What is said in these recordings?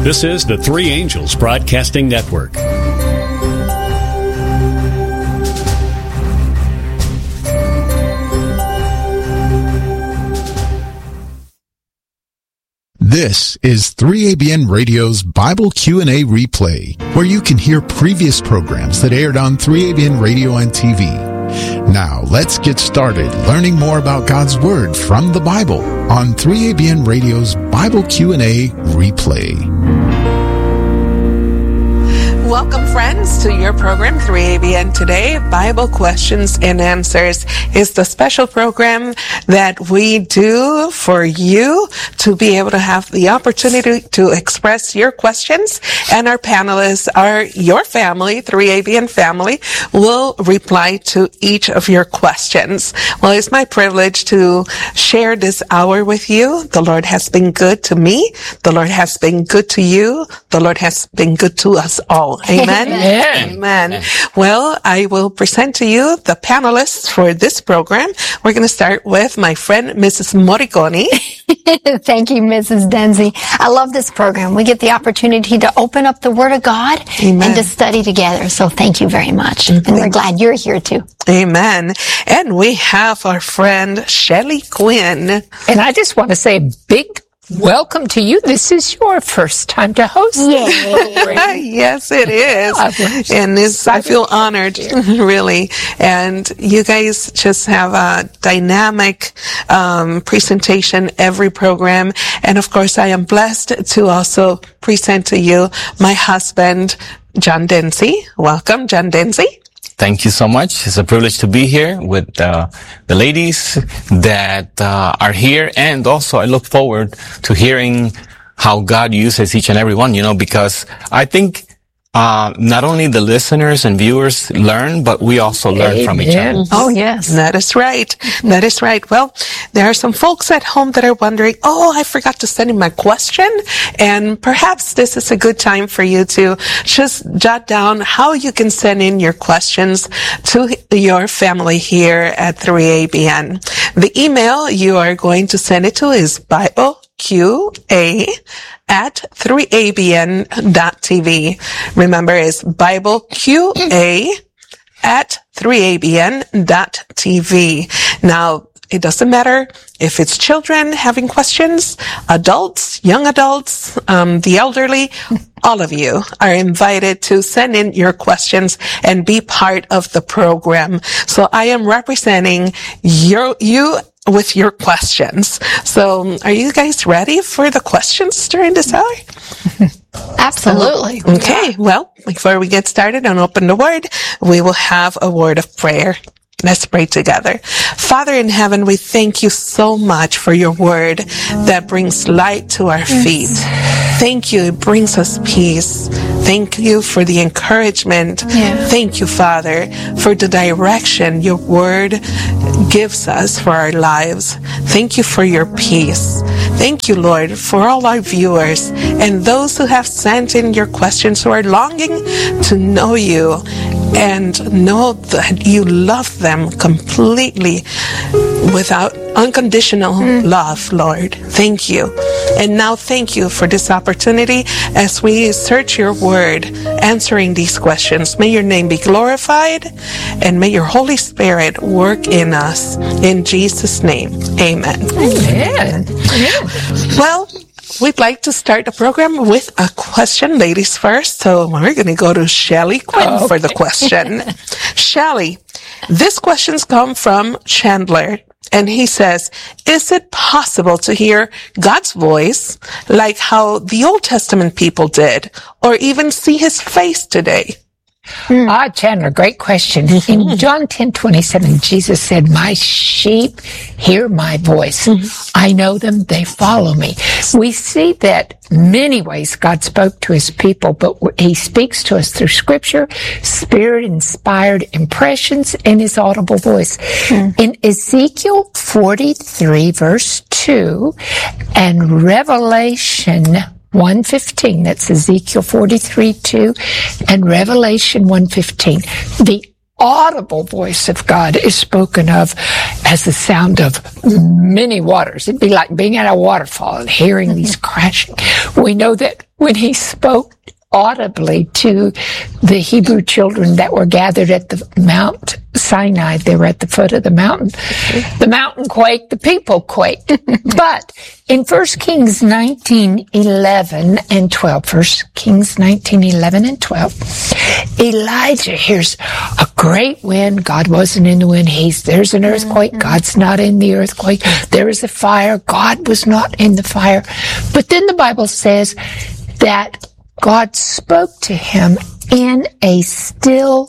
This is the Three Angels Broadcasting Network. This is 3ABN Radio's Bible Q&A replay, where you can hear previous programs that aired on 3ABN Radio and TV. Now, let's get started learning more about God's Word from the Bible on 3ABN Radio's Bible Q&A replay. Welcome, friends, to your program, 3ABN Today. Bible Questions and Answers is the special program that we do for you to be able to have the opportunity to express your questions. And our panelists are your family, 3ABN family, will reply to each of your questions. Well, it's my privilege to share this hour with you. The Lord has been good to me. The Lord has been good to you. The Lord has been good to us all. Amen. Amen. Well, I will present to you the panelists for this program. We're going to start with my friend, Mrs. Morricone. Thank you, Mrs. Denzi. I love this program. We get the opportunity to open up the Word of God and to study together. So thank you very much. And we're glad you're here too. Amen. And we have our friend, Shelley Quinn. And I just want to say a big welcome to you. This is your first time to host. Yes, it is. And I feel honored, really. And you guys just have a dynamic presentation every program. And of course, I am blessed to also present to you my husband, John Denzi. Welcome, John Denzi. Thank you so much. It's a privilege to be here with the ladies that are here. And also I look forward to hearing how God uses each and every one, because I think not only the listeners and viewers learn, but we also learn from each other. Oh, yes. That is right. That is right. Well, there are some folks at home that are wondering, I forgot to send in my question. And perhaps this is a good time for you to just jot down how you can send in your questions to your family here at 3ABN. The email you are going to send it to is BibleQA@3abn.tv. Remember, it's BibleQA@3abn.tv. Now, it doesn't matter if it's children having questions, adults, young adults, the elderly, all of you are invited to send in your questions and be part of the program. So I am representing you with your questions. So are you guys ready for the questions during this hour? Absolutely. Okay. Well, before we get started and open the Word, we will have a word of prayer. Let's pray together. Father in heaven, we thank you so much for your word that brings light to our feet. Thank you. It brings us peace. Thank you for the encouragement. Thank you, Father, for the direction your word gives us for our lives. Thank you for your peace. Thank you, Lord, for all our viewers and those who have sent in your questions, who are longing to know you and know that you love them completely without unconditional love, Lord. Thank you. And now thank you for this opportunity as we search your word, answering these questions. May your name be glorified and may your Holy Spirit work in us. In Jesus' name, amen. Amen. Well, we'd like to start the program with a question, ladies first. So we're going to go to Shelley Quinn for the question. Shelley, this question's come from Chandler. And he says, is it possible to hear God's voice like how the Old Testament people did, or even see his face today? Chandler, great question. In John 10:27, Jesus said, my sheep hear my voice. I know them, they follow me. We see that many ways God spoke to his people, but he speaks to us through scripture, spirit-inspired impressions, and his audible voice. In Ezekiel 43, verse 2, and Revelation 1:15, that's Ezekiel 43:2, and Revelation 1:15. The audible voice of God is spoken of as the sound of many waters. It'd be like being at a waterfall and hearing these crashing. We know that when he spoke audibly to the Hebrew children that were gathered at the Mount Sinai, they were at the foot of the mountain. The mountain quaked, the people quaked. But in 1 Kings 19:11 and 12, 1 Kings 19:11 and 12, Elijah hears a great wind. God wasn't in the wind. There's an earthquake. God's not in the earthquake. There is a fire. God was not in the fire. But then the Bible says that God spoke to him in a still,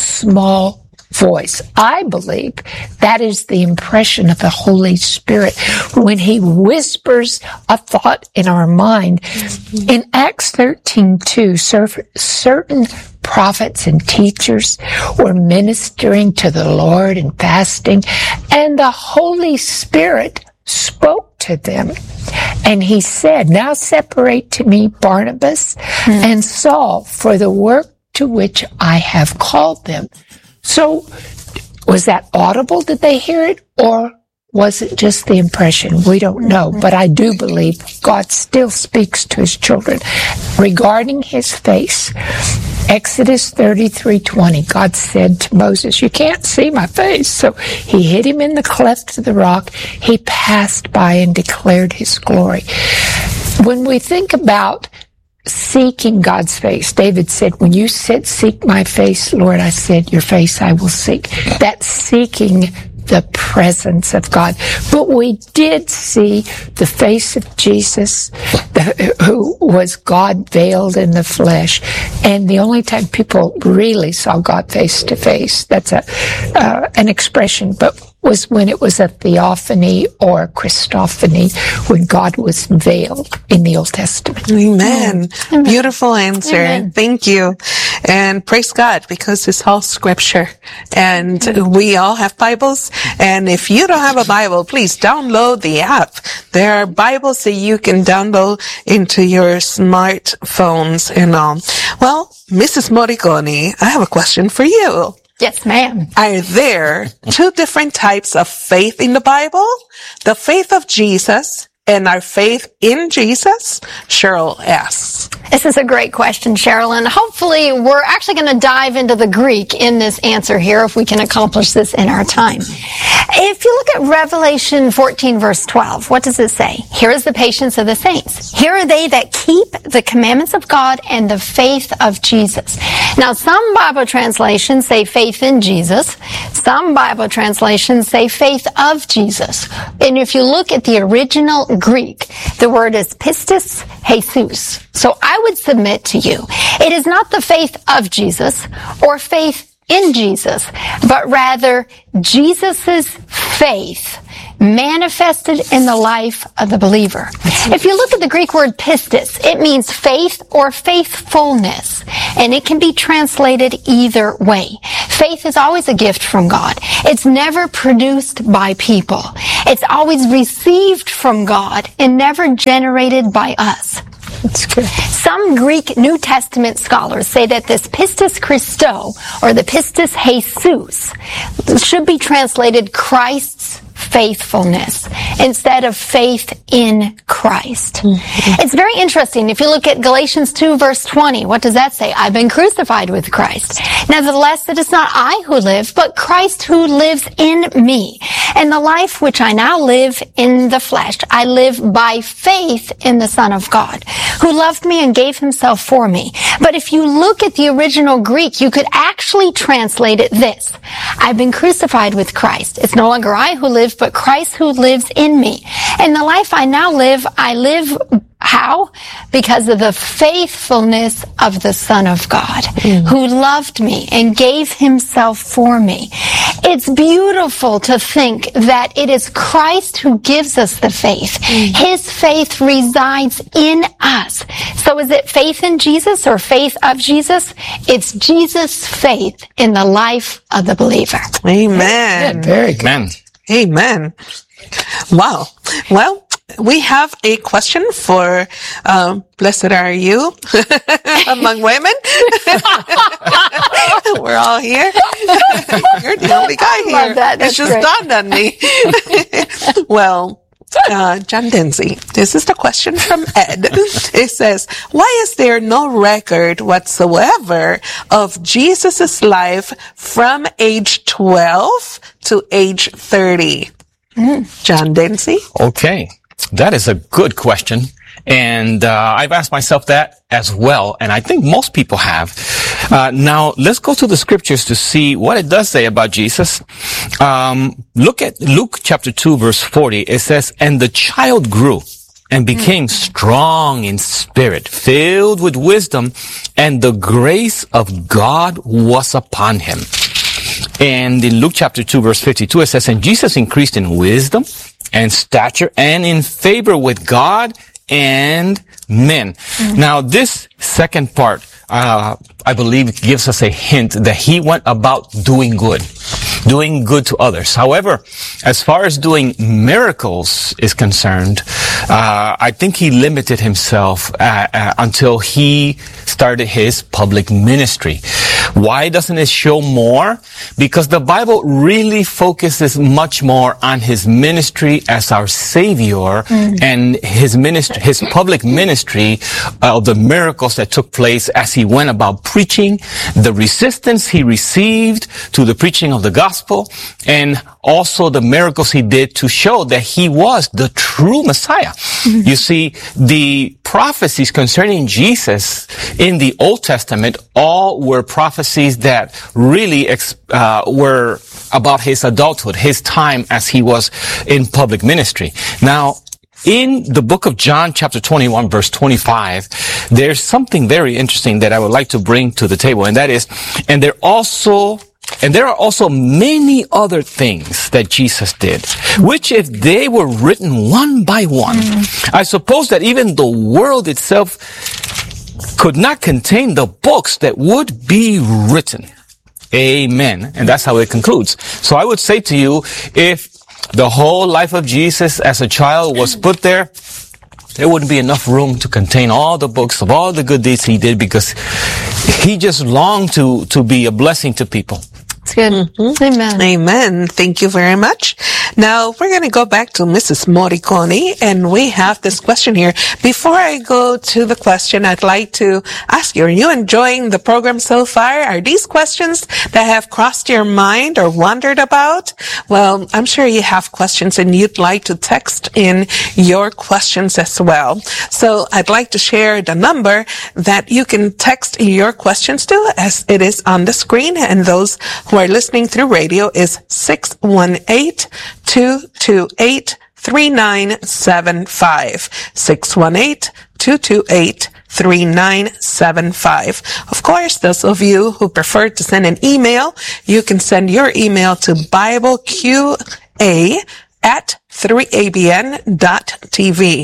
small voice. I believe that is the impression of the Holy Spirit when he whispers a thought in our mind. In Acts 13:2, certain prophets and teachers were ministering to the Lord and fasting, and the Holy Spirit spoke to them. And he said, now separate to me Barnabas and Saul for the work to which I have called them. So was that audible? Did they hear it? Or was it just the impression? We don't know. But I do believe God still speaks to his children regarding his face. Exodus 33:20, God said to Moses, you can't see my face. So he hid him in the cleft of the rock. He passed by and declared his glory. When we think about seeking God's face, David said, when you said, seek my face, Lord, I said, your face I will seek. That's seeking the presence of God. But we did see the face of Jesus, who was God veiled in the flesh. And the only time people really saw God face to face, that's an expression, but was when it was a theophany or Christophany, when God was veiled in the Old Testament. Amen. Amen. Beautiful answer. Amen. Thank you. And praise God, because it's all scripture. And we all have Bibles. And if you don't have a Bible, please download the app. There are Bibles that you can download into your smartphones and all. Well, Mrs. Morricone, I have a question for you. Yes, ma'am. Are there two different types of faith in the Bible? The faith of Jesus and our faith in Jesus? Cheryl asks. This is a great question, Cheryl, and hopefully we're actually going to dive into the Greek in this answer here if we can accomplish this in our time. If you look at Revelation 14, verse 12, what does it say? Here is the patience of the saints. Here are they that keep the commandments of God and the faith of Jesus. Now, some Bible translations say faith in Jesus. Some Bible translations say faith of Jesus. And if you look at the original Greek, the word is pistis Jesus. So I would submit to you, it is not the faith of Jesus or faith in Jesus, but rather Jesus's faith manifested in the life of the believer. If you look at the Greek word pistis, it means faith or faithfulness, and it can be translated either way. Faith is always a gift from God. It's never produced by people. It's always received from God and never generated by us. That's good. Some Greek New Testament scholars say that this pistis Christo, or the pistis Jesus, should be translated Christ's faithfulness instead of faith in Christ. Mm-hmm. It's very interesting. If you look at Galatians 2 verse 20, what does that say? I've been crucified with Christ. Nevertheless, it is not I who live, but Christ who lives in me. And the life which I now live in the flesh, I live by faith in the Son of God, who loved me and gave himself for me. But if you look at the original Greek, you could actually translate it this. I've been crucified with Christ. It's no longer I who live, but Christ who lives in me. And the life I now live, I live how? Because of the faithfulness of the Son of God, who loved me and gave himself for me. It's beautiful to think that it is Christ who gives us the faith. His faith resides in us. So is it faith in Jesus or faith of Jesus? It's Jesus' faith in the life of the believer. Amen. Very good. Amen. Amen. Wow. Well, we have a question for, blessed are you among women. We're all here. You're the only guy here. It just dawned on me. Well, John Denzi, this is the question from Ed. It says, why is there no record whatsoever of Jesus' life from age 12 to age 30? John Denzi? Okay. That is a good question. And I've asked myself that as well. And I think most people have. Now, let's go to the scriptures to see what it does say about Jesus. Look at Luke chapter 2, verse 40. It says, and the child grew and became strong in spirit, filled with wisdom, and the grace of God was upon him. And in Luke chapter 2, verse 52, it says, and Jesus increased in wisdom and stature and in favor with God and men. Now, this second part, I believe, gives us a hint that he went about doing good to others. However, as far as doing miracles is concerned, I think he limited himself until he started his public ministry. Why doesn't it show more? Because the Bible really focuses much more on his ministry as our Savior and his ministry, his public ministry of the miracles that took place as he went about preaching, the resistance he received to the preaching of the gospel, and also the miracles he did to show that he was the true Messiah. You see, the prophecies concerning Jesus in the Old Testament all were prophecies that really were about his adulthood, his time as he was in public ministry. Now, in the book of John, chapter 21, verse 25, there's something very interesting that I would like to bring to the table, and that is, and there are also many other things that Jesus did, which if they were written one by one, I suppose that even the world itself could not contain the books that would be written. Amen. And that's how it concludes. So I would say to you, if the whole life of Jesus as a child was put there wouldn't be enough room to contain all the books of all the good deeds he did, because he just longed to be a blessing to people. It's good. Amen. Amen. Thank you very much. Now, we're going to go back to Mrs. Morricone, and we have this question here. Before I go to the question, I'd like to ask you, are you enjoying the program so far? Are these questions that have crossed your mind or wondered about? Well, I'm sure you have questions and you'd like to text in your questions as well. So I'd like to share the number that you can text your questions to, as it is on the screen, and those who are listening through radio is 618-228-3975. 618-228-3975. Of course, those of you who prefer to send an email, you can send your email to BibleQA@3abn.tv.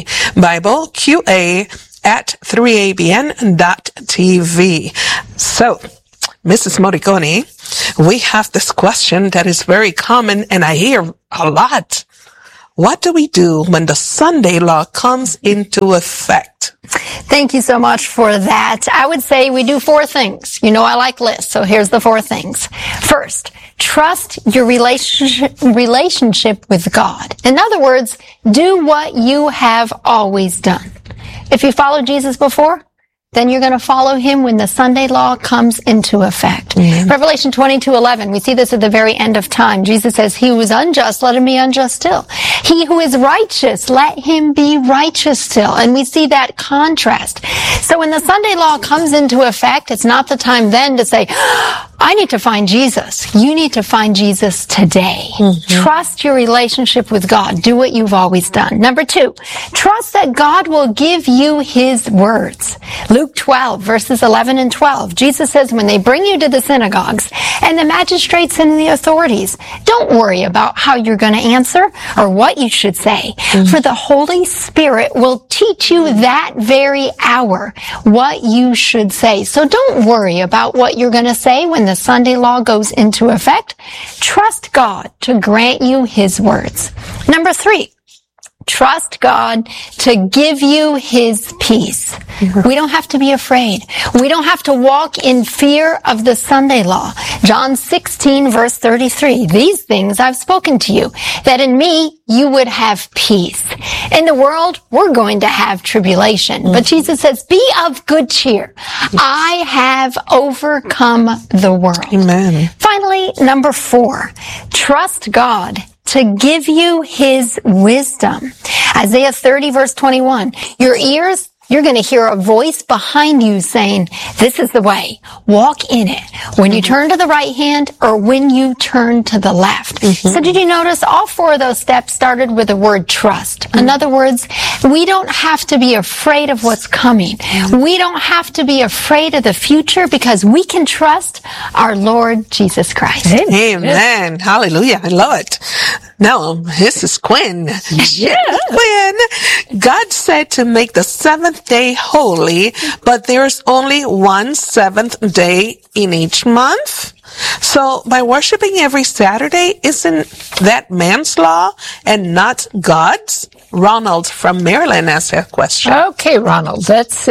BibleQA@3abn.tv. So, Mrs. Morricone, we have this question that is very common and I hear a lot. What do we do when the Sunday law comes into effect? Thank you so much for that. I would say we do 4 things. You know, I like lists, so here's the 4 things. First, trust your relationship with God. In other words, do what you have always done. If you followed Jesus before, then you're going to follow him when the Sunday law comes into effect. Mm-hmm. Revelation 22:11, we see this at the very end of time. Jesus says, he who is unjust, let him be unjust still. He who is righteous, let him be righteous still. And we see that contrast. So when the Sunday law comes into effect, it's not the time then to say, I need to find Jesus. You need to find Jesus today. Mm-hmm. Trust your relationship with God. Do what you've always done. Number 2, trust that God will give you his words. Luke 12, verses 11 and 12. Jesus says, when they bring you to the synagogues and the magistrates and the authorities, don't worry about how you're going to answer or what you should say. Mm-hmm. For the Holy Spirit will teach you that very hour what you should say. So don't worry about what you're going to say when the Sunday law goes into effect. Trust God to grant you his words. Number 3, trust God to give you His peace. We don't have to be afraid. We don't have to walk in fear of the Sunday law. John 16 verse 33, these things I've spoken to you, that in me you would have peace. In the world, we're going to have tribulation. But Jesus says, be of good cheer. I have overcome the world. Amen. Finally, number 4, trust God to give you His wisdom. Isaiah 30 verse 21, your ears, you're going to hear a voice behind you saying, this is the way, walk in it. When you turn to the right hand or when you turn to the left. So did you notice all 4 of those steps started with the word trust? In other words, we don't have to be afraid of what's coming. We don't have to be afraid of the future because we can trust our Lord Jesus Christ. Amen. Hallelujah. I love it. Now, this is Quinn. Yeah. Quinn, God said to make the 7th day holy, but there's only one 7th day in each month. So by worshiping every Saturday, isn't that man's law and not God's? Ronald from Maryland asked that question. Okay, Ronald,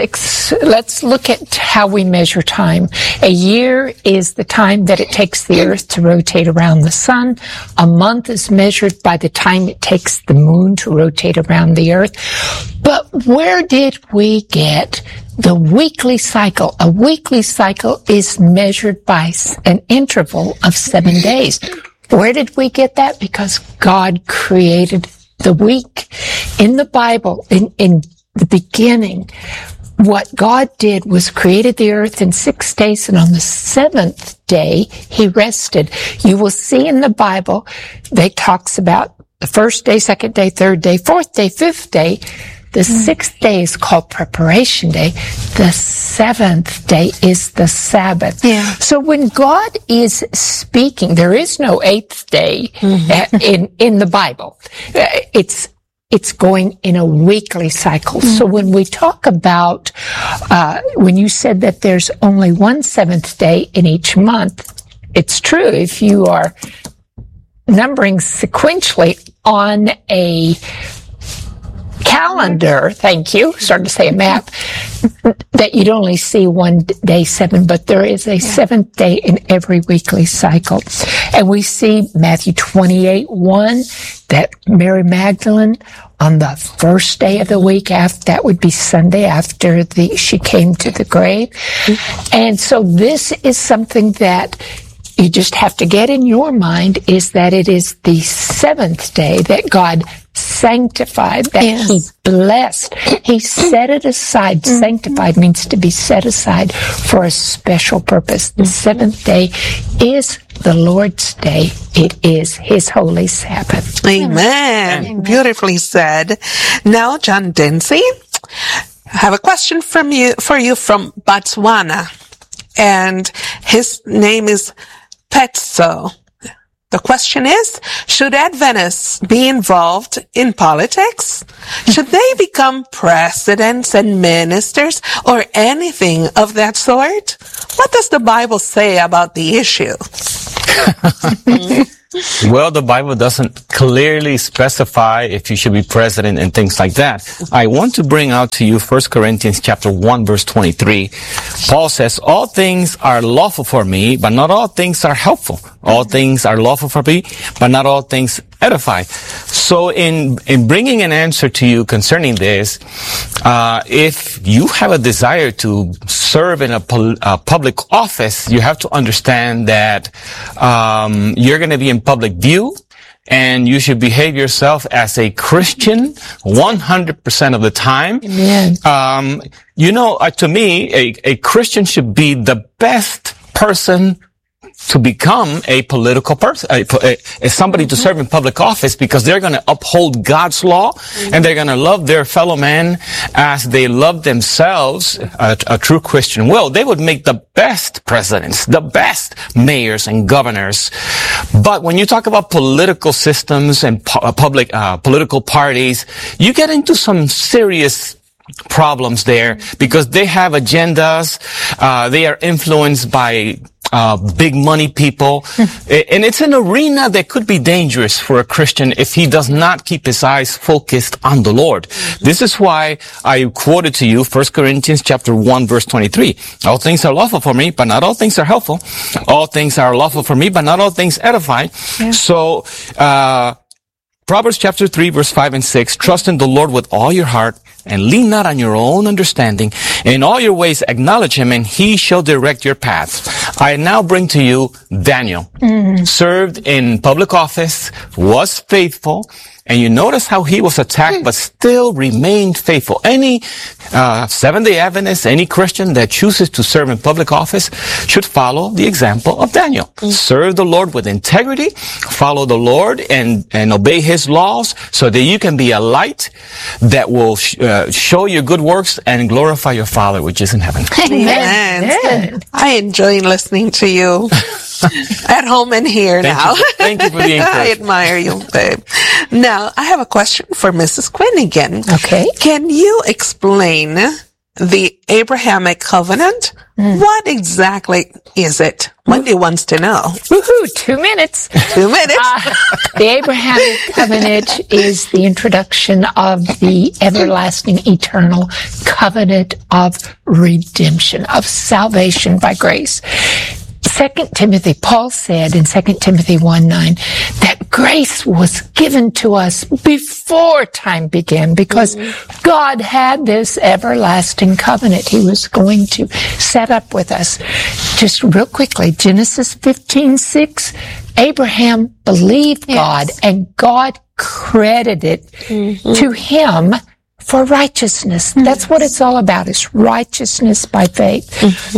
let's look at how we measure time. A year is the time that it takes the earth to rotate around the sun. A month is measured by the time it takes the moon to rotate around the earth. But where did we get the weekly cycle? A weekly cycle is measured by an interval of 7 days. Where did we get that? Because God created the week. In the Bible, in the beginning, what God did was created the earth in 6 days, and on the 7th day, He rested. You will see in the Bible, they talks about the 1st day, 2nd day, 3rd day, 4th day, 5th day. The 6th day is called preparation day. The 7th day is the Sabbath. Yeah. So when God is speaking, there is no 8th day in the Bible. It's going in a weekly cycle. So when we talk about, when you said that there's only one 7th day in each month, it's true. If you are numbering sequentially on a calendar, thank you, starting to say a map, that you'd only see one day 7, but there is a 7th day in every weekly cycle. And we see Matthew 28:1, that Mary Magdalene on the 1st day of the week, after that would be Sunday after she came to the grave. And so this is something that you just have to get in your mind, is that it is the 7th day that God sanctified, that He blessed. He set it aside. Sanctified means to be set aside for a special purpose. The 7th day is the Lord's day. It is His holy Sabbath. Amen. Beautifully said. Now, John Dempsey, I have a question for you from Botswana, and his name is Petso. The question is, should Adventists be involved in politics? Should they become presidents and ministers or anything of that sort? What does the Bible say about the issue? Well, the Bible doesn't clearly specify if you should be president and things like that. I want to bring out to you 1 Corinthians chapter 1 verse 23. Paul says, all things are lawful for me, but not all things are helpful. All things are lawful for me, but not all things edify. So in bringing an answer to you concerning this, if you have a desire to serve in a public office, you have to understand that you're going to be in public view, and you should behave yourself as a Christian 100% of the time. Amen. To me, a Christian should be the best person to become a political person, somebody to serve in public office, because they're going to uphold God's law, and they're going to love their fellow man as they love themselves. A true Christian will. They would make the best presidents, the best mayors and governors. But when you talk about political systems and political parties, you get into some serious problems there, because they have agendas. They are influenced by big money people. And it's an arena that could be dangerous for a Christian if he does not keep his eyes focused on the Lord. This is why I quoted to you 1 Corinthians chapter 1 verse 23. All things are lawful for me, but not all things are helpful. All things are lawful for me, but not all things edify. Yeah. So, Proverbs chapter 3 verse 5 and 6, trust in the Lord with all your heart and lean not on your own understanding. In all your ways acknowledge him and he shall direct your paths. I now bring to you Daniel. Served in public office, was faithful, and you notice how he was attacked but still remained faithful. Any Seventh-day Adventist, any Christian that chooses to serve in public office should follow the example of Daniel. Serve the Lord with integrity, follow the Lord and obey his laws so that you can be a light that will show your good works and glorify your Father which is in heaven. Amen. I enjoy listening to you. At home and here now. Thank you for the encouragement. I admire you, babe. Now, I have a question for Mrs. Quinn again. Okay. Can you explain the Abrahamic covenant? What exactly is it? Wendy wants to know. Woohoo! 2 minutes. 2 minutes. The Abrahamic covenant is the introduction of the everlasting, eternal covenant of redemption, of salvation by grace. 2 Timothy, Paul said in 2 Timothy 1:9 that grace was given to us before time began because God had this everlasting covenant he was going to set up with us. Just real quickly, Genesis 15:6, Abraham believed God and God credited to him for righteousness. That's what it's all about, is righteousness by faith.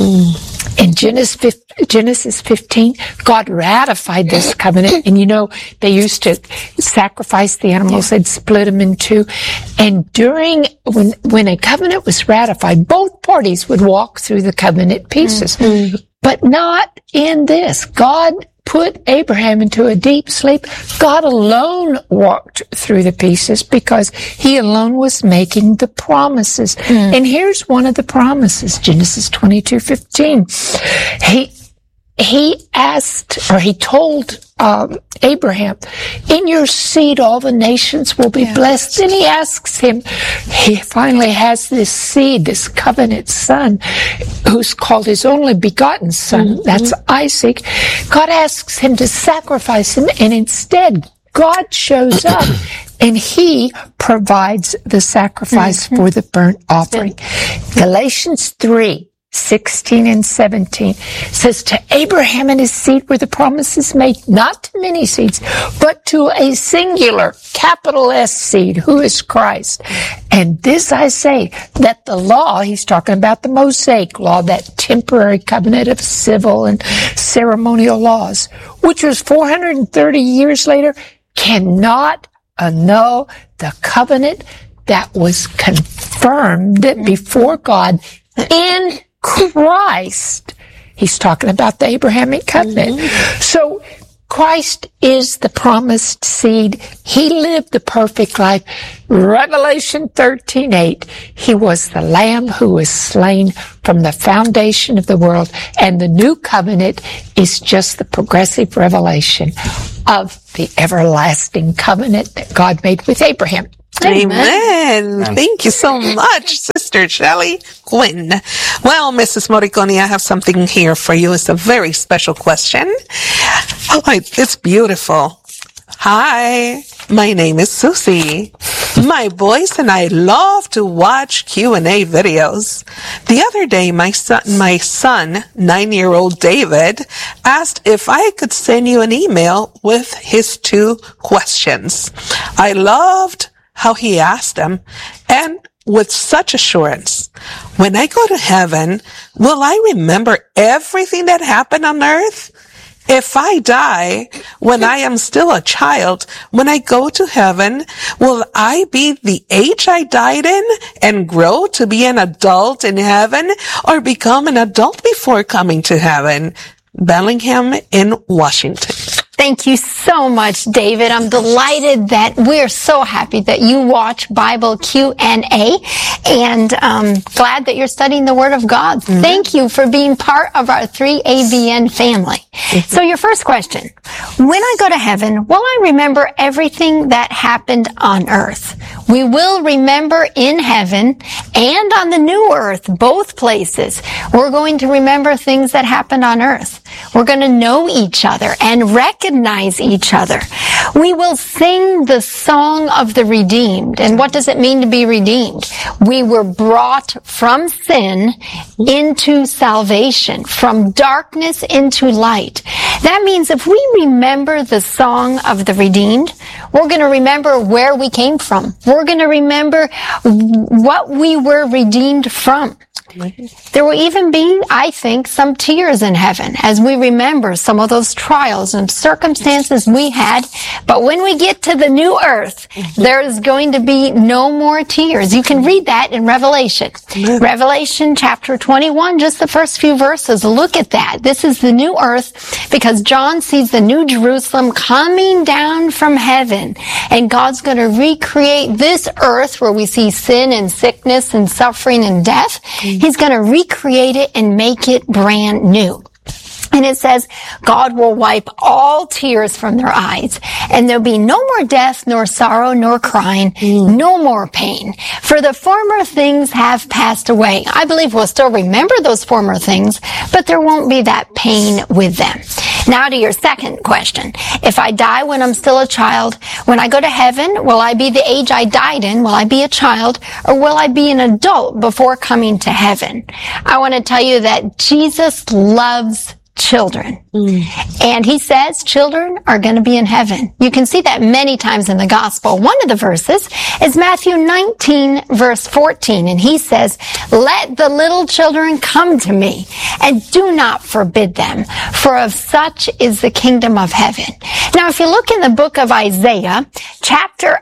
In Genesis 15, God ratified this covenant. And you know, they used to sacrifice the animals, they'd split them in two. And when a covenant was ratified, both parties would walk through the covenant pieces. But not in this. God put Abraham into a deep sleep. God alone walked through the pieces because he alone was making the promises. And here's one of the promises, Genesis 22:15. He told Abraham, in your seed all the nations will be blessed. Then he asks him, he finally has this seed, this covenant son, who's called his only begotten son. That's Isaac. God asks him to sacrifice him, and instead God shows up and he provides the sacrifice for the burnt offering. Galatians 3:16 and 17 says, to Abraham and his seed were the promises made, not to many seeds, but to a singular, capital S seed, who is Christ. And this I say, that the law, he's talking about the Mosaic law, that temporary covenant of civil and ceremonial laws, which was 430 years later, cannot annul the covenant that was confirmed before God in Christ. He's talking about the Abrahamic covenant. So Christ is the promised seed. He lived the perfect life. Revelation 13:8. He was the Lamb who was slain from the foundation of the world. And the new covenant is just the progressive revelation of the everlasting covenant that God made with Abraham. Amen. Thank you so much, Sister Shelley Quinn. Well, Mrs. Morricone, I have something here for you. It's a very special question. Oh, it's beautiful. Hi, my name is Susie. My boys and I love to watch Q&A videos. The other day, my son, 9-year-old David, asked if I could send you an email with his 2 questions. I loved how he asked them, and with such assurance. When I go to heaven, will I remember everything that happened on earth? If I die when I am still a child, when I go to heaven, will I be the age I died in and grow to be an adult in heaven, or become an adult before coming to heaven? Bellingham in Washington. Thank you so much, David. I'm delighted that we're so happy that you watch Bible Q&A, and glad that you're studying the Word of God. Mm-hmm. Thank you for being part of our 3ABN family. Mm-hmm. So your first question, when I go to heaven, will I remember everything that happened on earth? We will remember in heaven and on the new earth, both places. We're going to remember things that happened on earth. We're going to know each other and recognize each other. We will sing the song of the redeemed. And what does it mean to be redeemed? We were brought from sin into salvation, from darkness into light. That means if we remember the song of the redeemed, we're going to remember where we came from. We're going to remember what we were redeemed from. There will even be, I think, some tears in heaven as we remember some of those trials and circumstances we had. But when we get to the new earth, there is going to be no more tears. You can read that in Revelation. Revelation chapter 21, just the first few verses. Look at that. This is the new earth because John sees the new Jerusalem coming down from heaven. And God's going to recreate this earth where we see sin and sickness and suffering and death. He's going to recreate it and make it brand new. And it says, God will wipe all tears from their eyes, and there'll be no more death, nor sorrow, nor crying, no more pain. For the former things have passed away. I believe we'll still remember those former things, but there won't be that pain with them. Now to your second question. If I die when I'm still a child, when I go to heaven, will I be the age I died in? Will I be a child? Or will I be an adult before coming to heaven? I want to tell you that Jesus loves children. And he says children are going to be in heaven. You can see that many times in the gospel. One of the verses is Matthew 19 verse 14. And he says, let the little children come to me and do not forbid them, for of such is the kingdom of heaven. Now, if you look in the book of Isaiah, chapter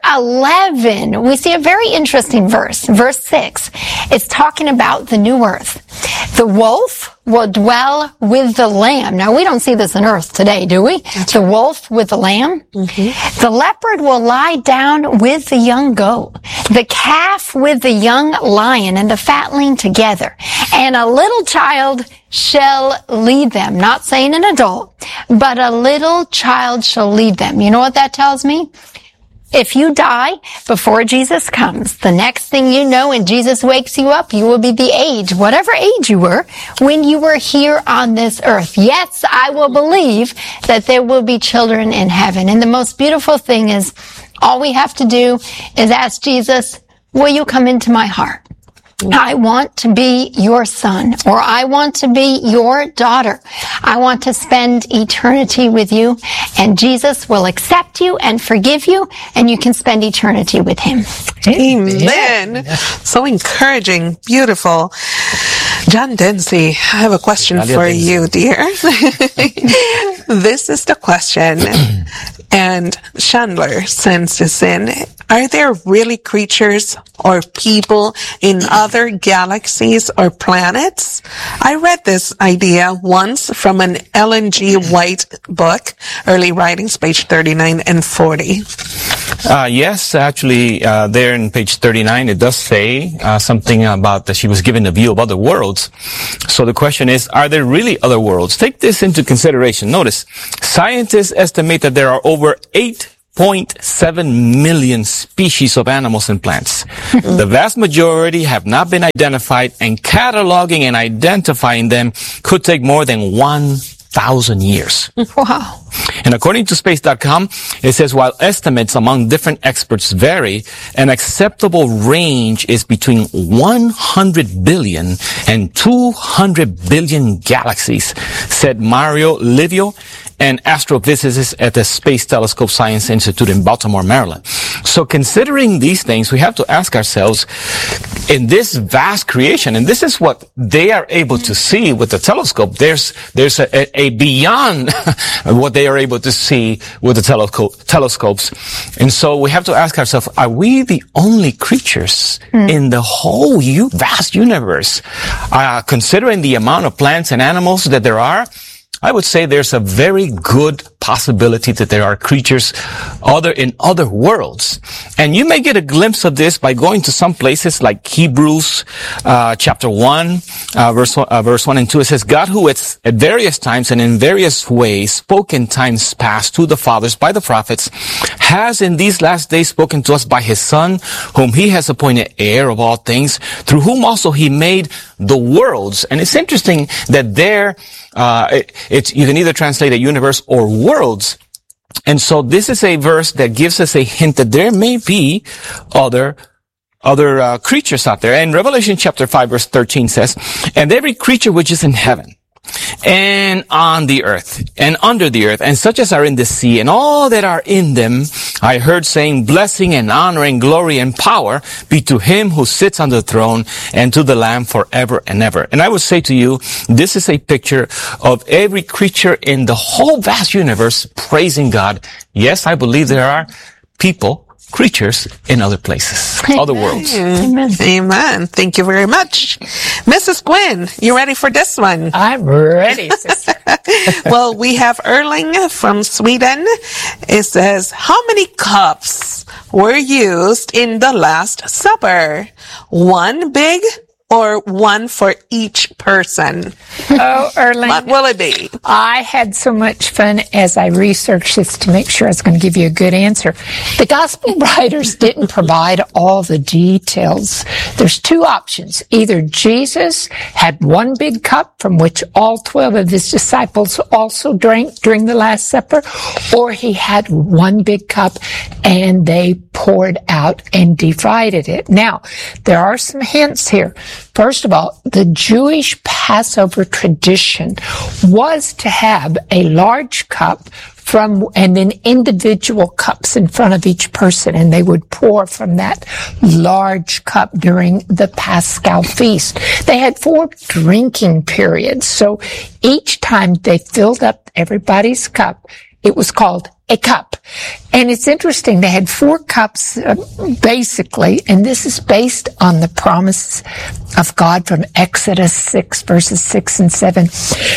11, we see a very interesting verse. Verse 6. It's talking about the new earth. The wolf will dwell with the lamb. Now, we don't see this on earth today, do we? The wolf with the lamb. The leopard will lie down with the young goat. The calf with the young lion and the fatling together. And a little child shall lead them. Not saying an adult, but a little child shall lead them. You know what that tells me? If you die before Jesus comes, the next thing you know, and Jesus wakes you up, you will be the age, whatever age you were, when you were here on this earth. Yes, I will believe that there will be children in heaven. And the most beautiful thing is, all we have to do is ask Jesus, will you come into my heart? I want to be your son, or I want to be your daughter. I want to spend eternity with you, and Jesus will accept you and forgive you, and you can spend eternity with him. Amen. So encouraging, beautiful. John Dempsey, I have a question for you, dear. This is the question, and Chandler sends this in. Are there really creatures or people in other galaxies or planets? I read this idea once from an Ellen G. White book, Early Writings, page 39 and 40. Yes, actually, there in page 39, it does say something about that she was given a view of other worlds. So the question is, are there really other worlds? Take this into consideration. Notice, scientists estimate that there are over 8.7 million species of animals and plants. The vast majority have not been identified, and cataloging and identifying them could take more than 1,000 years. Wow. And according to space.com, it says while estimates among different experts vary, an acceptable range is between 100 billion and 200 billion galaxies, said Mario Livio, an astrophysicist at the Space Telescope Science Institute in Baltimore, Maryland. So considering these things, we have to ask ourselves, in this vast creation, and this is what they are able to see with the telescope, there's a beyond what they are able to see with the telescopes. And so we have to ask ourselves, are we the only creatures in the whole vast universe? Considering the amount of plants and animals that there are, I would say there's a very good possibility that there are creatures in other worlds. And you may get a glimpse of this by going to some places like Hebrews chapter 1, verse 1 and 2. It says, God, who at various times and in various ways spoke in times past to the fathers by the prophets, has in these last days spoken to us by his Son, whom he has appointed heir of all things, through whom also he made the worlds. And it's interesting that there, you can either translate a universe or worlds. And so this is a verse that gives us a hint that there may be other creatures out there. And Revelation chapter 5 verse 13 says, and every creature which is in heaven, and on the earth, and under the earth, and such as are in the sea, and all that are in them, I heard saying, blessing and honor and glory and power be to him who sits on the throne and to the Lamb forever and ever. And I would say to you, this is a picture of every creature in the whole vast universe praising God. Yes, I believe there are creatures in other places, other worlds. Amen. Amen. Thank you very much. Mrs. Gwen, you ready for this one? I'm ready, sister. Well, we have Erling from Sweden. It says, how many cups were used in the Last Supper? One big or one for each person? Oh, Erling. What will it be? I had so much fun as I researched this to make sure I was going to give you a good answer. The gospel writers didn't provide all the details. There's two options. Either Jesus had one big cup from which all 12 of his disciples also drank during the Last Supper, or he had one big cup and they poured out and divided it. Now, there are some hints here. First of all, the Jewish Passover tradition was to have a large cup and then individual cups in front of each person, and they would pour from that large cup during the Paschal feast. They had 4 drinking periods, so each time they filled up everybody's cup, it was called a cup. And it's interesting, they had 4 cups, basically, and this is based on the promise of God from Exodus 6, verses 6 and 7.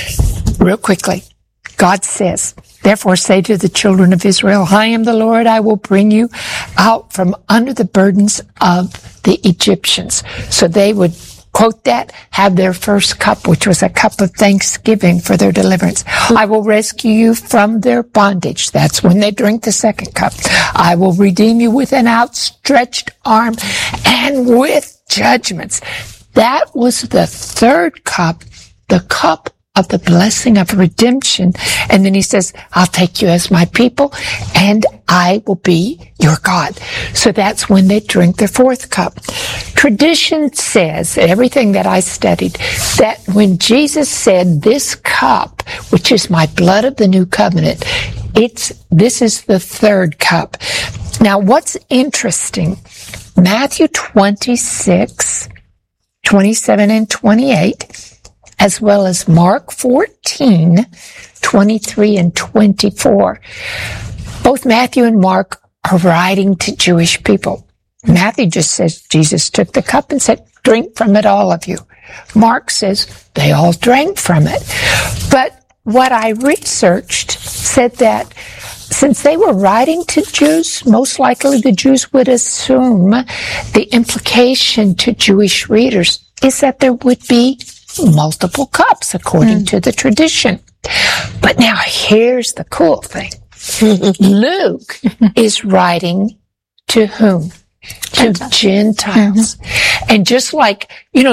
Real quickly, God says, therefore say to the children of Israel, I am the Lord, I will bring you out from under the burdens of the Egyptians. So they would quote that, have their first cup, which was a cup of thanksgiving for their deliverance. I will rescue you from their bondage. That's when they drink the second cup. I will redeem you with an outstretched arm and with judgments. That was the third cup, the cup of the blessing of redemption. And then he says, I'll take you as my people and I will be your God. So that's when they drink their fourth cup. Tradition says, everything that I studied, that when Jesus said, this cup, which is my blood of the new covenant, this is the third cup. Now, what's interesting, Matthew 26, 27 and 28, as well as Mark 14, 23 and 24. Both Matthew and Mark are writing to Jewish people. Matthew just says Jesus took the cup and said, drink from it, all of you. Mark says they all drank from it. But what I researched said that since they were writing to Jews, most likely the Jews would assume the implication to Jewish readers is that there would be multiple cups according to the tradition. But now here's the cool thing. Luke is writing to whom? To Gentiles. And just like,